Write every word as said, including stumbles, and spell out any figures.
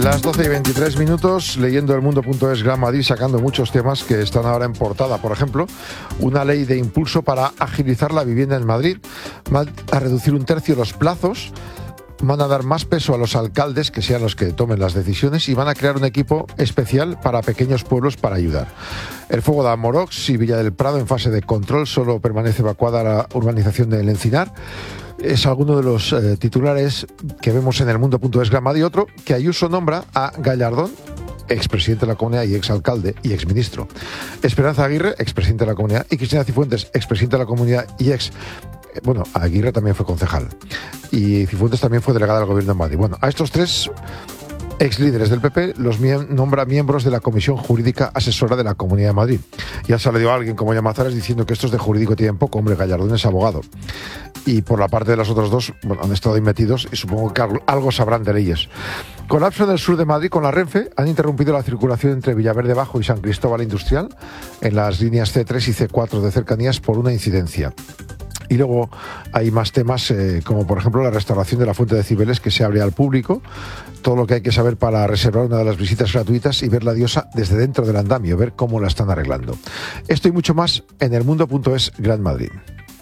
Las doce y veintitrés minutos, leyendo el mundo punto es, Gran Madrid sacando muchos temas que están ahora en portada. Por ejemplo, una ley de impulso para agilizar la vivienda en Madrid. Va a reducir un tercio los plazos, van a dar más peso a los alcaldes, que sean los que tomen las decisiones, y van a crear un equipo especial para pequeños pueblos para ayudar. El fuego de Amorox y Villa del Prado en fase de control, solo permanece evacuada la urbanización del Encinar. Es alguno de los eh, titulares que vemos en el mundo punto es, Gran Madrid. Otro, que Ayuso nombra a Gallardón, expresidente de la Comunidad y exalcalde y exministro. Esperanza Aguirre, expresidente de la Comunidad, y Cristina Cifuentes, expresidente de la Comunidad y ex... Bueno, Aguirre también fue concejal. Y Cifuentes también fue delegada del Gobierno de Madrid. Bueno, a estos tres ex líderes del P P los mie- nombra miembros de la Comisión Jurídica Asesora de la Comunidad de Madrid. Ya salió alguien como Llamazares diciendo que estos de jurídico tienen poco. Hombre, Gallardón es abogado. Y por la parte de los otros dos, bueno, han estado ahí metidos y supongo que algo, algo sabrán de leyes. Colapso en el sur de Madrid con la Renfe. Han interrumpido la circulación entre Villaverde Bajo y San Cristóbal Industrial en las líneas ce tres y ce cuatro de cercanías por una incidencia. Y luego hay más temas, eh, como por ejemplo la restauración de la Fuente de Cibeles, que se abre al público. Todo lo que hay que saber para reservar una de las visitas gratuitas y ver la diosa desde dentro del andamio, ver cómo la están arreglando. Esto y mucho más en el mundo punto es, Gran Madrid.